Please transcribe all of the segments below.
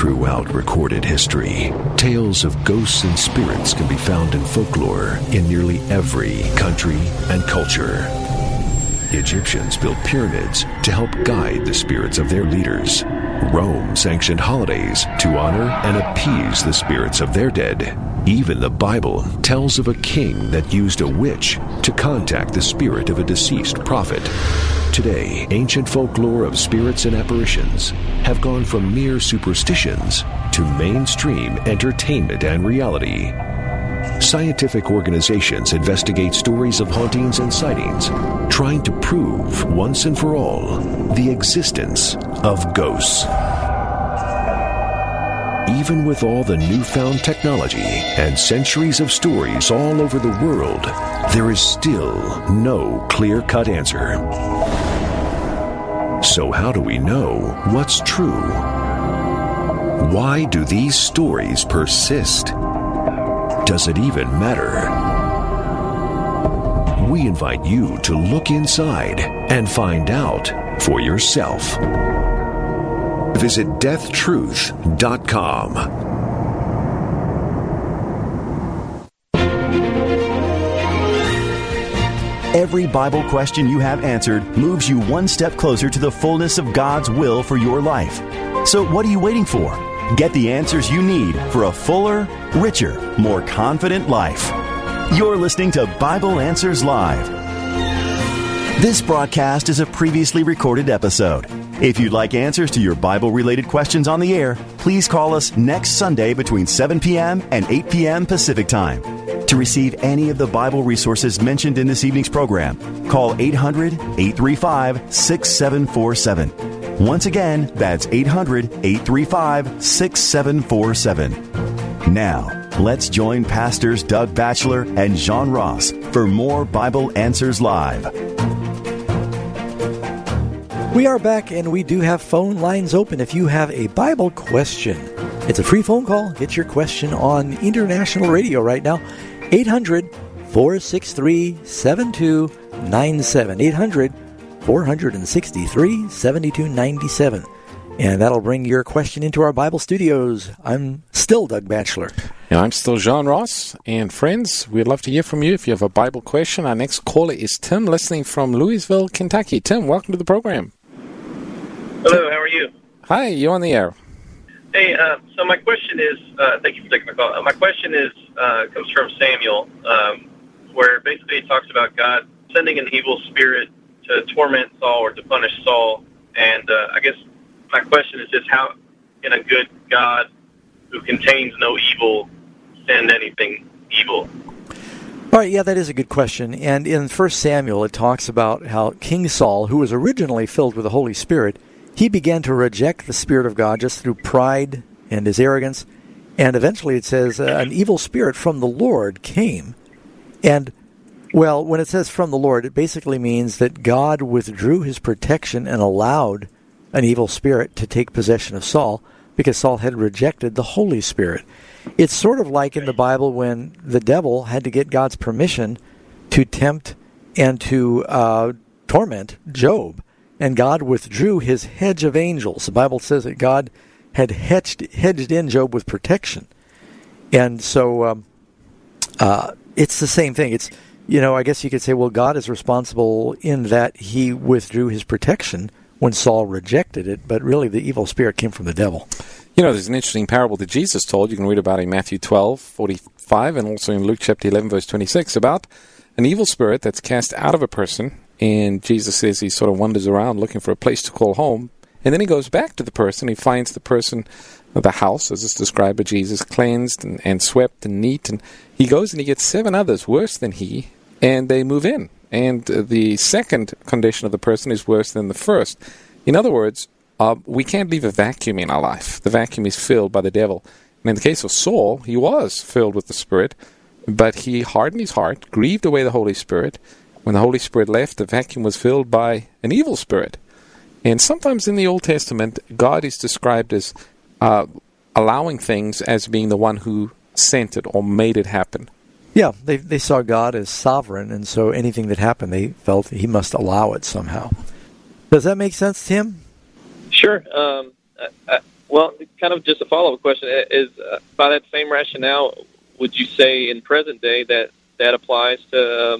Throughout recorded history, tales of ghosts and spirits can be found in folklore in nearly every country and culture. Egyptians built pyramids to help guide the spirits of their leaders. Rome sanctioned holidays to honor and appease the spirits of their dead. Even the Bible tells of a king that used a witch to contact the spirit of a deceased prophet. Today, ancient folklore of spirits and apparitions have gone from mere superstitions to mainstream entertainment and reality. Scientific organizations investigate stories of hauntings and sightings, trying to prove once and for all the existence of ghosts. Even with all the newfound technology and centuries of stories all over the world, there is still no clear-cut answer. So how do we know what's true? Why do these stories persist? Does it even matter? We invite you to look inside and find out for yourself. Visit deathtruth.com. Every Bible question you have answered moves you one step closer to the fullness of God's will for your life. So what are you waiting for? Get the answers you need for a fuller, richer, more confident life. You're listening to Bible Answers Live. This broadcast is a previously recorded episode. If you'd like answers to your Bible-related questions on the air, please call us next Sunday between 7 p.m. and 8 p.m. Pacific Time. To receive any of the Bible resources mentioned in this evening's program, call 800-835-6747. Once again, that's 800-835-6747. Now, let's join Pastors Doug Batchelor and John Ross for more Bible Answers Live. We are back, and we do have phone lines open if you have a Bible question. It's a free phone call. Get your question on international radio right now. 800-463-7297. 800-463-7297. And that'll bring your question into our Bible studios. I'm still Doug Batchelor. And I'm still John Ross. And friends, we'd love to hear from you if you have a Bible question. Our next caller is Tim, listening from Louisville, Kentucky. Tim, welcome to the program. Hello, how are you? Hi, you're on the air. Hey, so my question is, thank you for taking my call. My question is, comes from Samuel, where basically it talks about God sending an evil spirit to torment Saul or to punish Saul. And I guess my question is just, how can a good God who contains no evil send anything evil? All right, yeah, that is a good question. And in 1 Samuel, it talks about how King Saul, who was originally filled with the Holy Spirit, he began to reject the Spirit of God just through pride and his arrogance. And eventually it says an evil spirit from the Lord came. And, well, when it says from the Lord, it basically means that God withdrew his protection and allowed an evil spirit to take possession of Saul because Saul had rejected the Holy Spirit. It's sort of like in the Bible when the devil had to get God's permission to tempt and to torment Job. And God withdrew his hedge of angels. The Bible says that God had hedged in Job with protection. And so it's the same thing. It's, I guess you could say, well, God is responsible in that he withdrew his protection when Saul rejected it, but really the evil spirit came from the devil. There's an interesting parable that Jesus told. You can read about it in Matthew 12:45 and also in Luke chapter 11, verse 26, about an evil spirit that's cast out of a person. And Jesus says he sort of wanders around looking for a place to call home. And then he goes back to the person. He finds the person, the house, as it's described by Jesus, cleansed and swept and neat. And he goes and he gets 7 others worse than he, and they move in. And the second condition of the person is worse than the first. In other words, we can't leave a vacuum in our life. The vacuum is filled by the devil. And in the case of Saul, he was filled with the Spirit, but he hardened his heart, grieved away the Holy Spirit. When the Holy Spirit left, the vacuum was filled by an evil spirit. And sometimes in the Old Testament, God is described as allowing things as being the one who sent it or made it happen. Yeah, they saw God as sovereign, and so anything that happened, they felt he must allow it somehow. Does that make sense, Tim? Sure. Well, kind of just a follow-up question is, by that same rationale, would you say in present day that applies to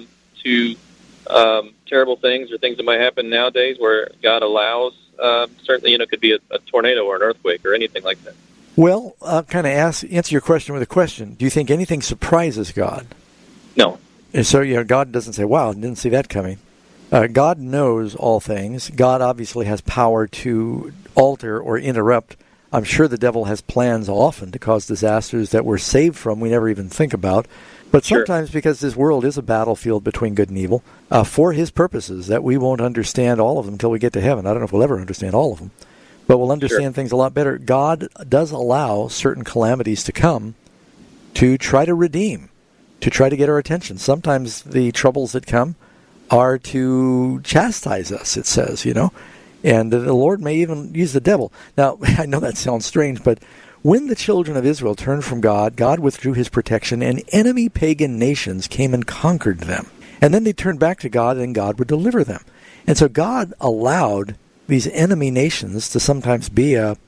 terrible things or things that might happen nowadays where God allows, certainly, it could be a tornado or an earthquake or anything like that? Well, I'll kind of answer your question with a question. Do you think anything surprises God? No. And so, God doesn't say, wow, I didn't see that coming. God knows all things. God obviously has power to alter or interrupt. I'm sure the devil has plans often to cause disasters that we're saved from we never even think about. But sometimes, because this world is a battlefield between good and evil, for his purposes, that we won't understand all of them until we get to heaven. I don't know if we'll ever understand all of them, but we'll understand things a lot better. God does allow certain calamities to come to try to redeem, to try to get our attention. Sometimes the troubles that come are to chastise us, it says, and the Lord may even use the devil. Now, I know that sounds strange, but when the children of Israel turned from God, God withdrew his protection, and enemy pagan nations came and conquered them. And then they turned back to God, and God would deliver them. And so God allowed these enemy nations to sometimes be a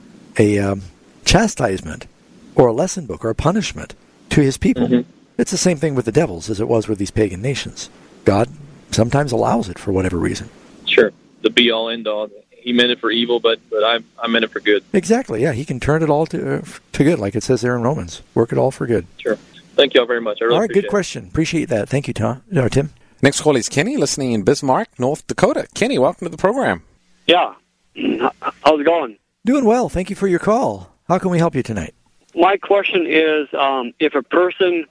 chastisement or a lesson book or a punishment to his people. Mm-hmm. It's the same thing with the devils as it was with these pagan nations. God sometimes allows it for whatever reason. Sure. The be-all, end-all. He meant it for evil, but I meant it for good. Exactly, yeah. He can turn it all to good, like it says there in Romans. Work it all for good. Sure. Thank you all very much. I really appreciate good question. Appreciate that. Thank you, Tim. Next call is Kenny, listening in Bismarck, North Dakota. Kenny, welcome to the program. Yeah. How's it going? Doing well. Thank you for your call. How can we help you tonight? My question is, if a person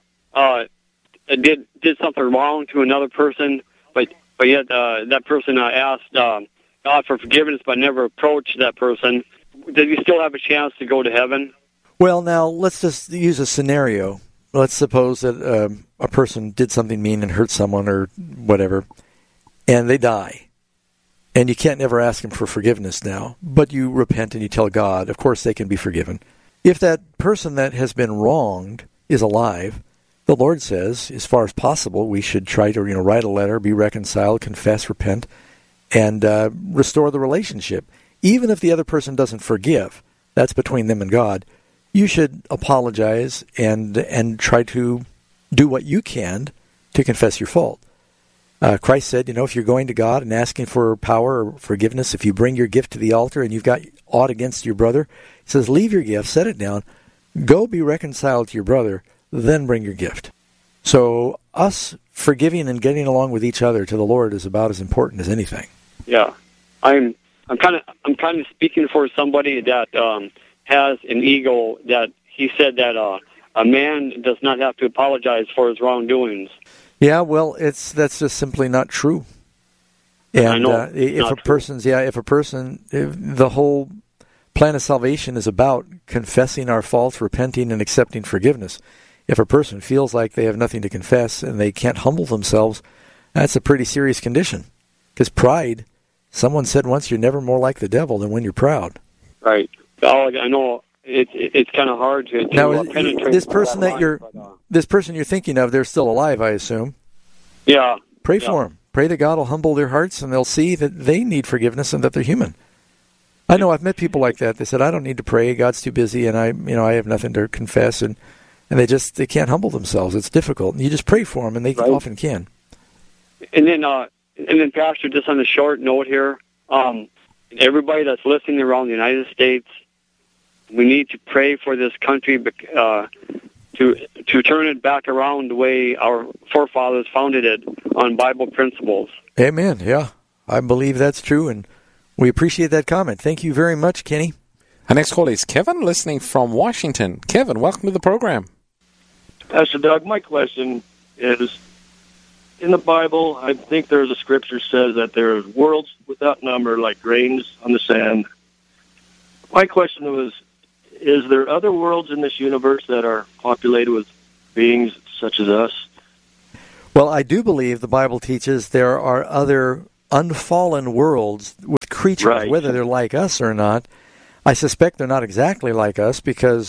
did something wrong to another person, but yet that person asked God for forgiveness but never approached that person, does he still have a chance to go to heaven? Well, now, let's just use a scenario. Let's suppose that a person did something mean and hurt someone or whatever, and they die. And you can't never ask them for forgiveness now, but you repent and you tell God, of course they can be forgiven. If that person that has been wronged is alive, the Lord says, as far as possible, we should try to write a letter, be reconciled, confess, repent, and restore the relationship. Even if the other person doesn't forgive, that's between them and God, you should apologize and try to do what you can to confess your fault. Christ said, if you're going to God and asking for power or forgiveness, if you bring your gift to the altar and you've got aught against your brother, he says, leave your gift, set it down, go be reconciled to your brother, then bring your gift. So us forgiving and getting along with each other to the Lord is about as important as anything. Yeah, I'm kind of speaking for somebody that has an ego. That he said that a man does not have to apologize for his wrongdoings. Yeah, well, that's just simply not true. And I know. If the whole plan of salvation is about confessing our faults, repenting, and accepting forgiveness. If a person feels like they have nothing to confess and they can't humble themselves, that's a pretty serious condition. Because pride, someone said once, you're never more like the devil than when you're proud. Right. I know it's kind of hard to now, penetrate. This person this person you're thinking of, they're still alive, I assume. Yeah. Pray for them. Pray that God will humble their hearts and they'll see that they need forgiveness and that they're human. I know I've met people like that. They said, I don't need to pray. God's too busy, and I have nothing to confess, and they can't humble themselves. It's difficult. And you just pray for them, and they often can. And then, Pastor, just on a short note here, everybody that's listening around the United States, we need to pray for this country to turn it back around the way our forefathers founded it on Bible principles. Amen. Yeah, I believe that's true, and we appreciate that comment. Thank you very much, Kenny. Our next call is Kevin, listening from Washington. Kevin, welcome to the program. Pastor Doug, my question is, in the Bible, I think there's a scripture says that there are worlds without number like grains on the sand. My question was, is there other worlds in this universe that are populated with beings such as us? Well, I do believe the Bible teaches there are other unfallen worlds with creatures, right, whether they're like us or not. I suspect they're not exactly like us because,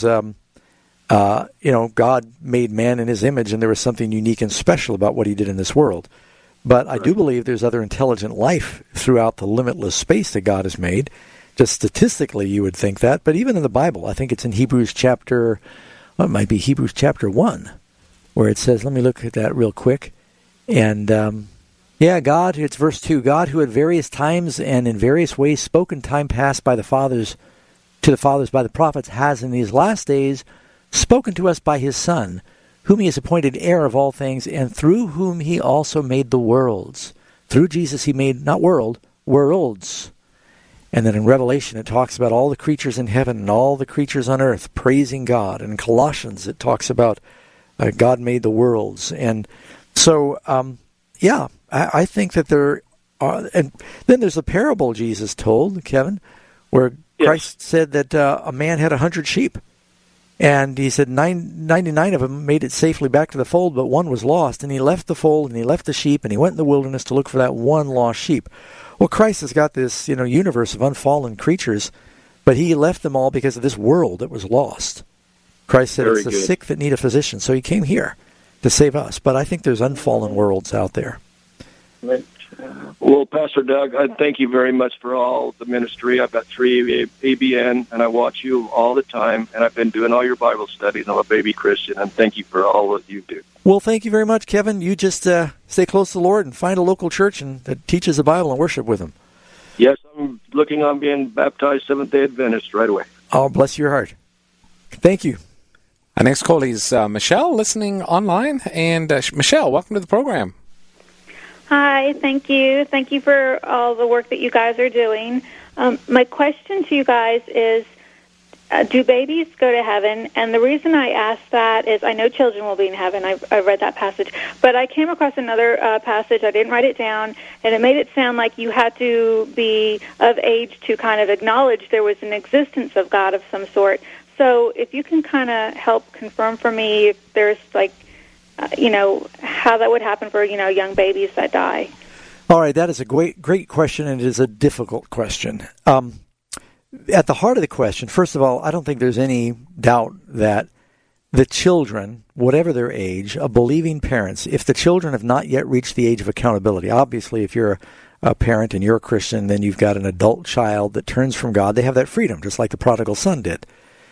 God made man in his image, and there was something unique and special about what he did in this world. But I do believe there's other intelligent life throughout the limitless space that God has made. just statistically you would think that, but even in the Bible, I think it's in Hebrews chapter 1, where it says, let me look at that real quick. And, God, it's verse 2, God who at various times and in various ways spoken time past by the fathers, to the fathers by the prophets, has in these last days spoken to us by his Son, whom he has appointed heir of all things, and through whom he also made the worlds. Through Jesus he made, not world, worlds. And then in Revelation it talks about all the creatures in heaven and all the creatures on earth praising God. And in Colossians it talks about God made the worlds. And so, I think that there are... And then there's a parable Jesus told, Kevin, where Christ said that a man had 100 sheep. And he said 99 of them made it safely back to the fold, but one was lost. And he left the fold, and he left the sheep, and he went in the wilderness to look for that one lost sheep. Well, Christ has got this, universe of unfallen creatures, but he left them all because of this world that was lost. Christ said it's the sick that need a physician, so he came here to save us. But I think there's unfallen worlds out there. Well, Pastor Doug, I thank you very much for all the ministry. I've got 3 ABN, and I watch you all the time, and I've been doing all your Bible studies. I'm a baby Christian, and thank you for all that you do. Well, thank you very much, Kevin. You just stay close to the Lord and find a local church that teaches the Bible and worship with Him. Yes, I'm looking on being baptized Seventh-day Adventist right away. Oh, bless your heart. Thank you. Our next call is Michelle, listening online. And Michelle, welcome to the program. Hi, thank you. Thank you for all the work that you guys are doing. My question to you guys is, do babies go to heaven? And the reason I ask that is I know children will be in heaven. I read that passage. But I came across another passage. I didn't write it down, and it made it sound like you had to be of age to kind of acknowledge there was an existence of God of some sort. So if you can kind of help confirm for me if there's how that would happen for, young babies that die. All right, that is a great question, and it is a difficult question. At the heart of the question, first of all, I don't think there's any doubt that the children, whatever their age, of believing parents, if the children have not yet reached the age of accountability, obviously if you're a parent and you're a Christian, then you've got an adult child that turns from God. They have that freedom, just like the prodigal son did.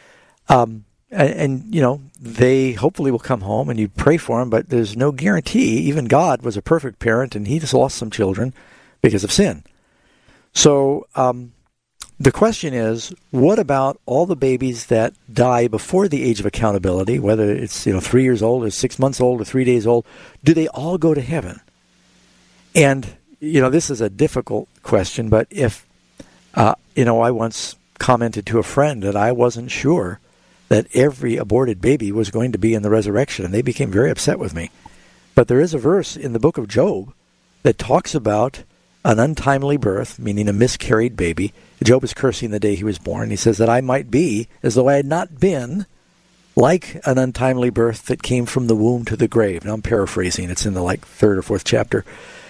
And they hopefully will come home and you pray for them, but there's no guarantee. Even God was a perfect parent, and he just lost some children because of sin. So the question is, what about all the babies that die before the age of accountability, whether it's 3 years old or 6 months old or 3 days old? Do they all go to heaven? And, this is a difficult question, but if, I once commented to a friend that I wasn't sure that every aborted baby was going to be in the resurrection, and they became very upset with me. But there is a verse in the book of Job that talks about an untimely birth, meaning a miscarried baby. Job is cursing the day he was born. He says that I might be as though I had not been, like an untimely birth that came from the womb to the grave. Now I'm paraphrasing. It's in the 3rd or 4th chapter.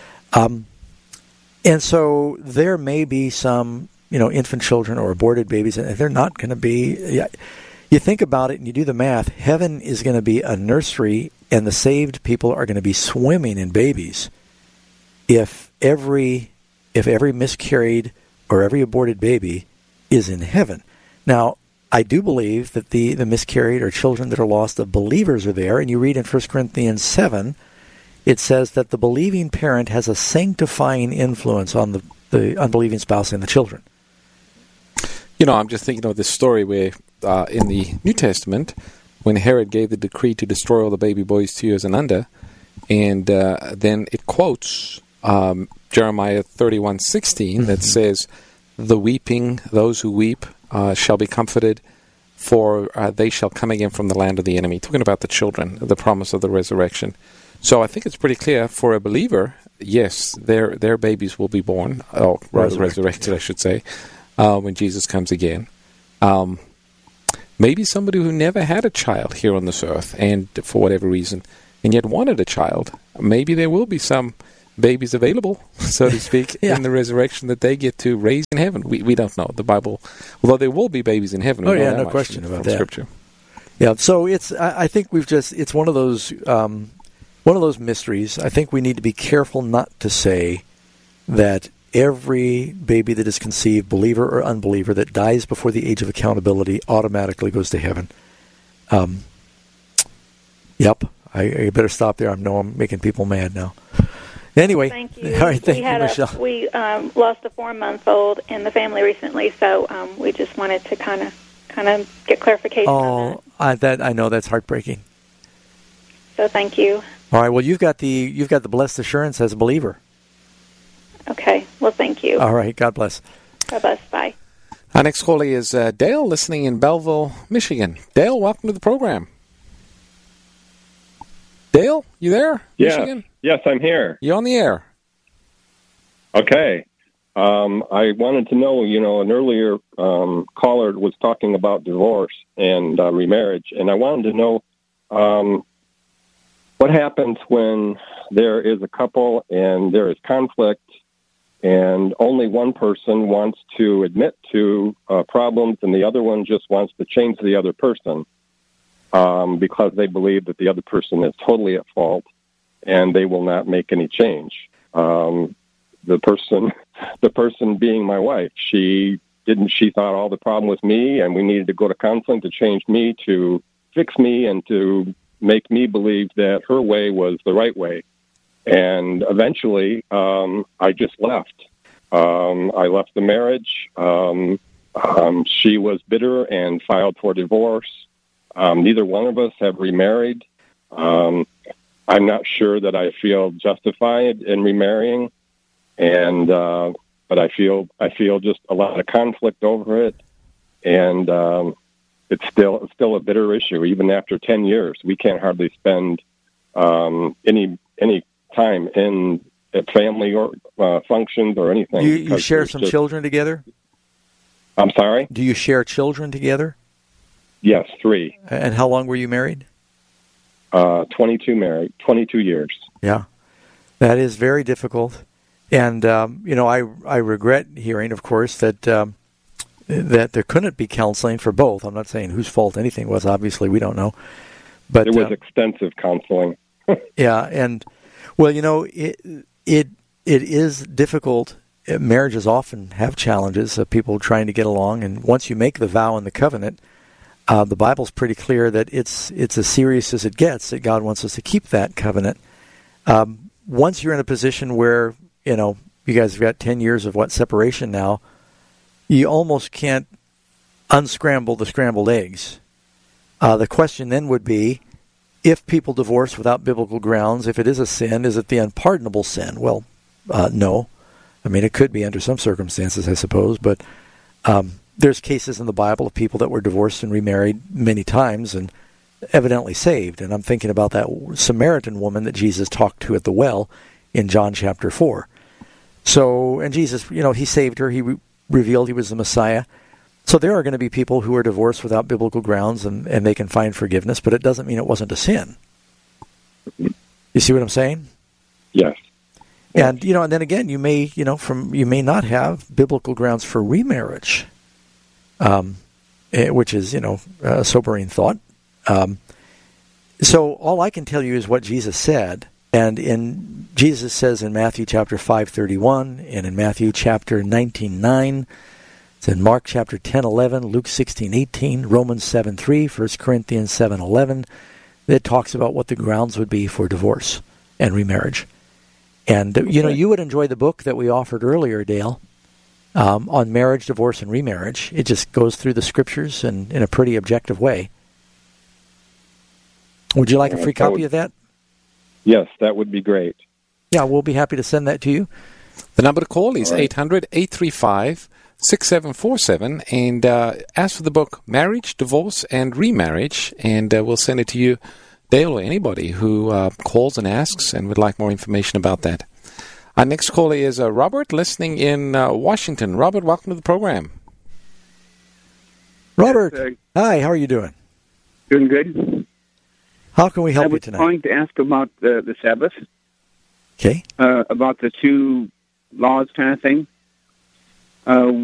And so there may be some, infant children or aborted babies, and they're not going to be... You think about it and you do the math, heaven is going to be a nursery, and the saved people are going to be swimming in babies if every miscarried or every aborted baby is in heaven. Now, I do believe that the miscarried or children that are lost of believers are there, and you read in 1 Corinthians 7, it says that the believing parent has a sanctifying influence on the unbelieving spouse and the children. I'm just thinking of this story where in the New Testament, when Herod gave the decree to destroy all the baby boys 2 years and under, and then it quotes Jeremiah 31:16 that says, those who weep shall be comforted, for they shall come again from the land of the enemy. Talking about the children, the promise of the resurrection. So I think it's pretty clear for a believer, yes, their babies will be born, or rather resurrected, I should say, when Jesus comes again. Maybe somebody who never had a child here on this earth, and for whatever reason, and yet wanted a child, maybe there will be some babies available, so to speak, in the resurrection that they get to raise in heaven. We don't know. The Bible, although there will be babies in heaven. No question about that. Scripture. Yeah, so I think it's one of those mysteries. I think we need to be careful not to say that every baby that is conceived, believer or unbeliever, that dies before the age of accountability automatically goes to heaven. Yep. I better stop there. I know I'm making people mad now. Anyway, thank you. All right, thank you, Michelle. We lost a 4-month-old in the family recently, so we just wanted to kind of get clarification on that. I know that's heartbreaking. So thank you. All right. Well, you've got the blessed assurance as a believer. Okay. Well, thank you. All right. God bless. God bless. Bye. Our next caller is Dale, listening in Belleville, Michigan. Dale, welcome to the program. Dale, you there? Yeah. Michigan? Yes, I'm here. You're on the air. Okay. I wanted to know, an earlier caller was talking about divorce and remarriage, and I wanted to know what happens when there is a couple and there is conflict and only one person wants to admit to problems and the other one just wants to change the other person because they believe that the other person is totally at fault and they will not make any change. The person being my wife, she thought all the problem was me and we needed to go to counseling to change me, to fix me, and to make me believe that her way was the right way. And eventually, I just left. I left the marriage. She was bitter and filed for divorce. Neither one of us have remarried. I'm not sure that I feel justified in remarrying, but I feel just a lot of conflict over it, and it's still a bitter issue. Even after 10 years, we can't hardly spend any time in at family or functions or anything. You share some children together? I'm sorry? Do you share children together? Yes, 3. And how long were you married? 22 years. Yeah, that is very difficult. And, I regret hearing, of course, that there couldn't be counseling for both. I'm not saying whose fault anything was. Obviously, we don't know. But there was extensive counseling. Yeah, and, well, it is difficult. Marriages often have challenges of people trying to get along. And once you make the vow and the covenant, the Bible's pretty clear that it's as serious as it gets, that God wants us to keep that covenant. Once you're in a position where, you guys have got 10 years of separation now, you almost can't unscramble the scrambled eggs. The question then would be, if people divorce without biblical grounds, if it is a sin, is it the unpardonable sin? Well, no. I mean, it could be under some circumstances, I suppose, but there's cases in the Bible of people that were divorced and remarried many times and evidently saved. And I'm thinking about that Samaritan woman that Jesus talked to at the well in John chapter 4. So, and Jesus, he saved her. He revealed he was the Messiah. So there are going to be people who are divorced without biblical grounds and they can find forgiveness, but it doesn't mean it wasn't a sin. You see what I'm saying? Yes. And, and then again, you may not have biblical grounds for remarriage, which is, a sobering thought. So all I can tell you is what Jesus said. And Jesus says in Matthew chapter 5:31 and in Matthew chapter 19:9, it's in Mark chapter 10:11, Luke 16:18, Romans 7:3, 1 Corinthians 7:11, that talks about what the grounds would be for divorce and remarriage. And, you would enjoy the book that we offered earlier, Dale, on marriage, divorce, and remarriage. It just goes through the scriptures and in a pretty objective way. Would you like a free copy of that? Yes, that would be great. Yeah, we'll be happy to send that to you. The number to call is 800-835-6747, and ask for the book Marriage, Divorce, and Remarriage, and we'll send it to you, Dale, or anybody who calls and asks and would like more information about that. Our next caller is Robert, listening in Washington. Robert, welcome to the program. Robert, hi, how are you doing? Doing good. How can we help you tonight? I was calling to ask about the Sabbath. Okay. About the 2 laws kind of thing.